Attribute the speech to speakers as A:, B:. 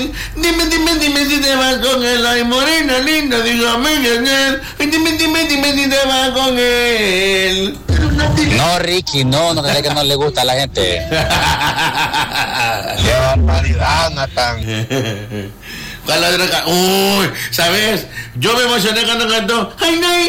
A: él. Dime si te vas con él. Ay, morena linda, dígame quién es. Dime si te vas con él.
B: No, Ricky, no te que no le gusta a la gente.
C: Qué barbaridad, Nathan.
A: ¿Cuál otra? Uy, ¿sabes? Yo me emocioné cuando cantó. Ay, no.